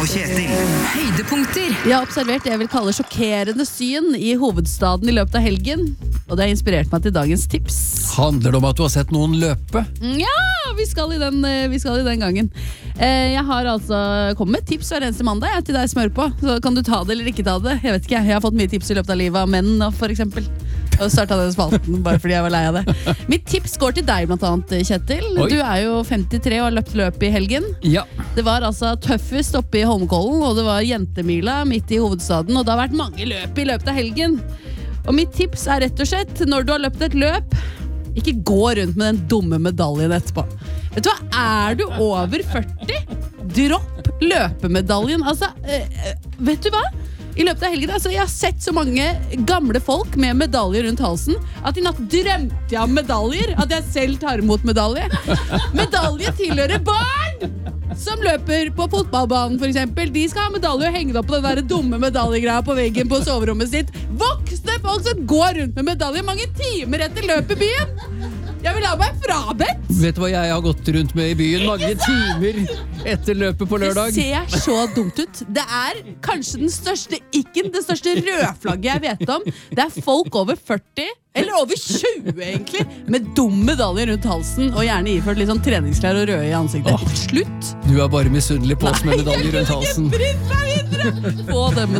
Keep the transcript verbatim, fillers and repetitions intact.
Kjetil. Høydepunkter. Jeg har observert det jeg vil kalle sjokkerende syn i hovedstaden i løpet av helgen, og det har inspirert meg til dagens tips. Handler det om at du har sett noen løpe? Ja, vi skal i den, vi skal i den gangen. Jeg har altså kommet med tips hver eneste mandag jeg, til deg som hører på. Så kan du ta det eller ikke ta det. Jeg vet ikke, jeg har fått mye tips i løpet av livet av menn, for eksempel. Og startet den spalten bare fordi jeg var lei av det. Mitt tips går til deg blant annet, Kjetil. Oi. Du er jo femtitre og har løpt løp i helgen. Ja. Det var altså tøffest oppe i Holmenkollen, og det var jentemila midt i hovedstaden, og det har vært mange løp i løpet av helgen. Og mitt tips er rett og slett, når du har løpt et løp, ikke gå rundt med den dumme medaljen etterpå. Vet du hva, er du over førti? Dropp løpemedaljen. Altså, øh, vet du hva? I løpet av helgen, altså, jeg har sett så mange gamle folk med medaljer rundt halsen at i natt drømte jeg om medaljer, at jeg selv tar imot medalje. Medalje tilhører barn som løper på fotballbanen, for eksempel. De skal ha medalje og henge det opp på den der dumme medaljegreia på veggen på soverommet sitt. Voksne folk som går rundt med medalje mange timer etter løp i byen. Jeg vil ha meg frabedt. Vet du hva jeg har gått rundt med i byen mange timer etter løpet på lørdag? Det ser så dumt ut. Det er kanskje den største ikken, det største rødflagget jeg vet om. Det er folk over førti, eller over tjue egentlig, med dum medalje rundt halsen, og gjerne iført litt sånn treningsklær og røde i ansiktet. Åh. Slutt! Du er bare misunnelig på oss med medaljer rundt halsen. Nei, jeg vil ikke bryte meg videre! Få dem